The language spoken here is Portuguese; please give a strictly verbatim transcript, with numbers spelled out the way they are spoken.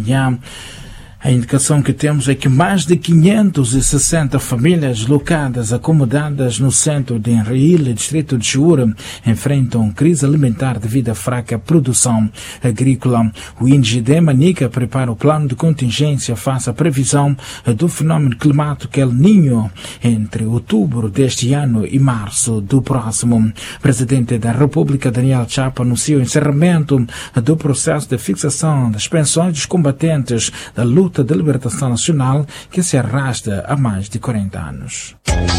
manhã. A indicação que temos é que mais de quinhentas e sessenta famílias locadas acomodadas no centro de Enreile, distrito de Chiura, enfrentam crise alimentar devido à fraca produção agrícola. O I N G D Manica prepara o plano de contingência face à previsão do fenômeno climático El Niño entre outubro deste ano e março do próximo. O presidente da República, Daniel Chapo, anunciou o encerramento do processo de fixação das pensões dos combatentes da luta de libertação nacional que se arrasta há mais de quarenta anos.